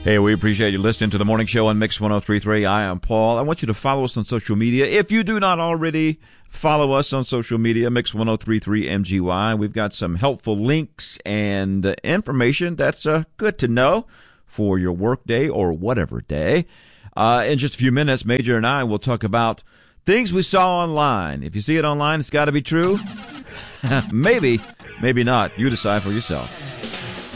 Hey, we appreciate you listening to the morning show on Mix 103.3. I am Paul. I want you to follow us on social media. If you do not already follow us on social media, Mix 103.3 MGY. We've got some helpful links and information that's good to know for your work day or whatever day. In just a few minutes, Major and I will talk about things we saw online. If you see it online, it's got to be true. Maybe not. You decide for yourself.